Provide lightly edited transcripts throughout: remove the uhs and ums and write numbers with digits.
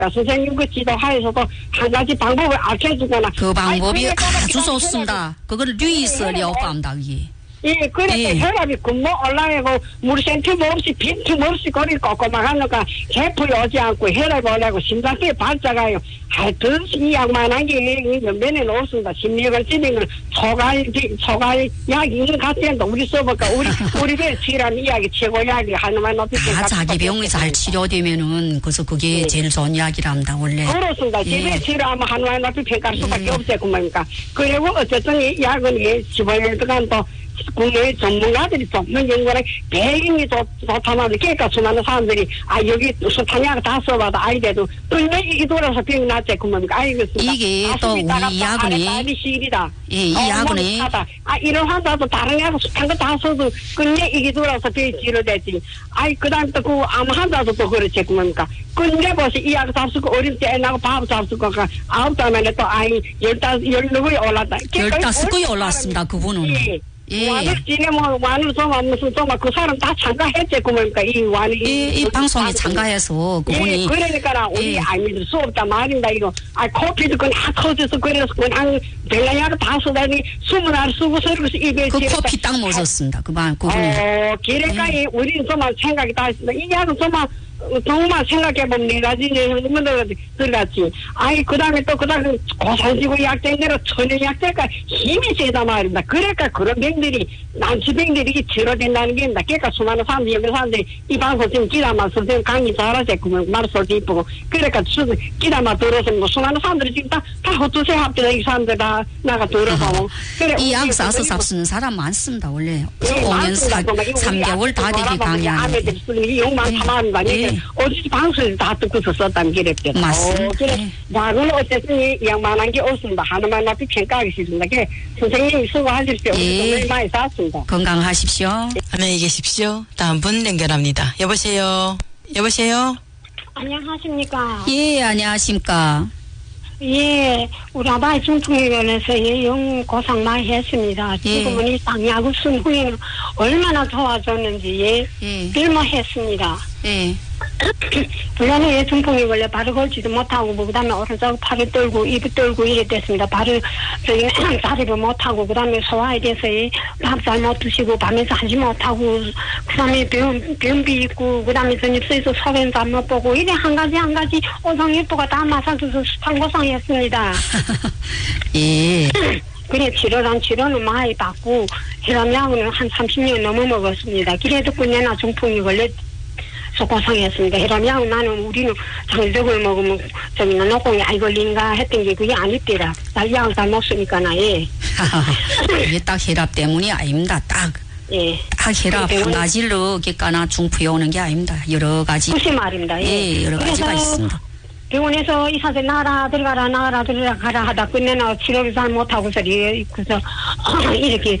선생님 그 지도하에서도 한 가지 방법을 알려주거나. 그 방법이 아주 좋습니다. 그걸 뉴이스리오 감당이. 예, 그래, 혈압이 근무 올라가고, 물센 틈 없이, 빈틈 없이 거리 꺾고만 하니까, 개풀이 오지 않고, 혈압이 올라가고, 심장병이 발작하요. 하여튼, 이 양만한 게, 면면에 놓습니다. 심리학을 찌는 걸, 초갈, 약이 있는 것 같은데, 우리 써볼까, 우리 배 치라는 이야기, 최고 이야기, 하나만 높이. 자기 병이 잘 치료되면은, 그래서 그게 제일 좋은 이야기랍니다, 원래. 그렇습니다. 집에 치료하면 하나만 높이 평가할 수밖에 없어요, 그 말입니까. 그리고 어쨌든 이 약은, 집어낼 동안 또, 국내 전문가들이 돕는 연구는 배경이 좋다면 그러니까 수많은 사람들이 여기 수탄약 다 써봐도 아이들도 뚫려 이게 돌아서 병이 났지 그 뭡니까 알겠습니다. 이게 또 우리 약은이 이 약은이 이런 환자도 다른 약 수탄 거 다 써도 근데 이게 돌아서 병이 치료되지 그 다음 또 그 아무 환자도 또 그렇지 그 뭡니까 근데 벌써 이 약 잡수고 어릴 때 애나고 밥 잡수고 9달만에 또 16이 올랐다 15이 올랐습니다 그분은. 완을 지내면 완을 무슨 그 사람 다 참가했지 그러니까 이 방송에 참가해서 그분이 그러니까 우리 믿을 수 없다 말인다 이거 코피도 그냥 터져서 그래서 그냥 별나야를 다 쓰다니 20알 쓰고 서르고서 입에 그 코피 딱 묻었습니다 그분이 그러니까 우리는 정말 생각이 다 있습니다 이 약은 정말 생각해보면 네 가지 들어갔지. 그 다음에 또 고산지구 약제대로 천연약제가 힘이 세다 말입니다. 그러니까 그런 병들이, 난치병들이 치료된다는 게 있다. 그러니까 수많은 사람들이, 여기 사람들이 이 방송 지금 기다마 선생님 강의 잘하셨고, 말소도 이쁘고. 그러니까 기다마 들어서 수많은 사람들이 지금 다 헛두세 합니다. 이 사람들 다 나가 들어서. 이 약 사서 잡수는 사람 많습니다, 원래. 5년 3개월 다 되게 강의하는. 아메들이 욕만 타만 거니. 어디 방송을 다 듣고서 썼다는 게 이랬대요. 맞습니다. 나는 어쨌든 이 양만한 게 없습니다. 하나만 나도 평가하겠습니다. 선생님이 수고하십시오. 정말 많이 쌌습니다. 건강하십시오. 안녕히 계십시오. 다음 분 연결합니다. 여보세요. 안녕하십니까. 예, 안녕하십니까. 예, 우리 아바의 중풍에 관해서 영 고생 많이 했습니다. 지금은 이 당약을 쓴 후에는 얼마나 좋아졌는지 빌모했습니다. 불란후에 중풍이 걸려 발을 걸지도 못하고 그 다음에 오른쪽 팔을 떨고 입을 떨고 이래 됐습니다. 발을 자리를 못하고 그 다음에 소화에 대해서 밥 잘 못 드시고 밤에서 하지 못하고 그 다음에 변비 있고 그 다음에 전입서에서 소변 잘 못 보고 이래 한 가지 오성일보가 다 맞아줘서 수탄고상했습니다. 그래 치료는 많이 받고 혈압약은 한 30년 넘어 먹었습니다. 그래도 그녀나 중풍이 걸려 고생했습니다. 혈압약은 우리는 장적을 먹으면 노공이 안 걸린가 했던 게 그게 아니더라. 약을 잘 먹으니까 이게 딱 혈압 때문이 아닙니다. 딱 혈압 한 가지로 객가나 중풍이 오는 게 아닙니다. 여러 가지. 그것이 말입니다. 여러 가지가 있습니다. 병원에서 의사들 나가라 들어가라 하다 끝내나 치료를 잘 못하고서 그래서 이렇게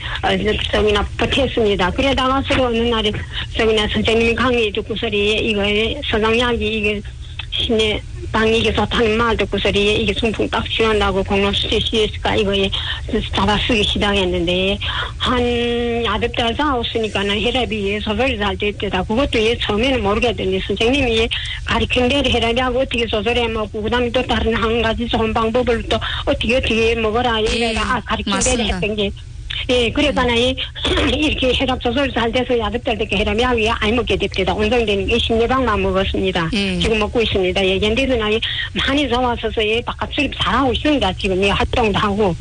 버텼습니다. 그러다가 서로 어느 날에 선생님이 강의 듣고서 이거 서장약이 이게 신의 방이 이게 좋다는 말 듣고서 이게 중풍 딱 치료한다고 공로수제시에서가 이거에 잡아 쓰기 시작했는데 한 여덟 달 싸웠으니까는 혈압이 조절이 잘 됐대다. 그것도 처음에는 모르겠더니 선생님이 가르친 대로 혈압하고 어떻게 조절해 먹고 그다음에 또 다른 한 가지 좋은 방법을 또 어떻게 먹어라 이래가 가르친 대로 했던 게 그러다가 이렇게 혈압 조절 잘 돼서 여덟 달 되게 혈압약이 안 먹게 됐대다. 온정되는 게 심리방만 먹었습니다. 지금 먹고 있습니다. 근데도 많이 좋아서서 바깥 출입 잘하고 있습니다. 지금 활동도 하고.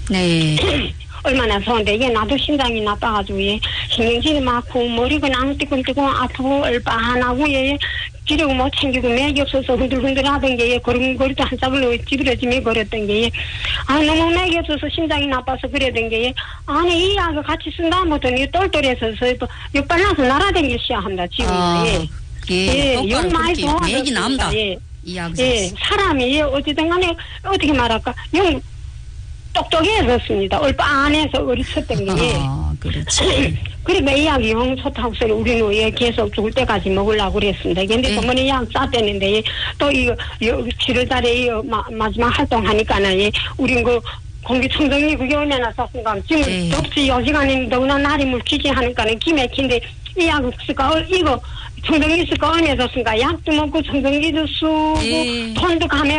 얼마나 좋은데 나도 심장이 나빠가지고 신경질이 많고 머리가 낭뜨끈뜨고 아프고 얼빠하고 기력 못 챙기고 맥이 없어서 흔들흔들 하던 게 걸음걸이도 한참을 찌그러지며 걸었던 게 너무 맥이 없어서 심장이 나빠서 그랬던 게 이 약을 같이 쓴다 못하니 똘똘해서 육발나서 날아다니기 시작합니다. 지금 영 많이 좋아졌습니다. 맥이 남다. 사람이 어쨌든 간에 어떻게 말할까 똑똑해졌습니다. 얼빠 안에서 어리쳤던 게. 그렇지. 그러니까 이 약이 영 좋다고 소리 우리는 계속 죽을 때까지 먹으려고 그랬습니다. 근데 저번에 약 쌌대는데 또 이거 치료자리 마지막 활동하니까는 우린 공기청정기 그게 얼마나 쌌는가. 지금 덥지 요 시간에 너무나 날이 물키지 하니까는 기맥힌데 이 약을 쓰니까 이거 청정기 쓰고 암해졌으니까 약도 먹고 청정기도 쓰고 예. 돈도 감해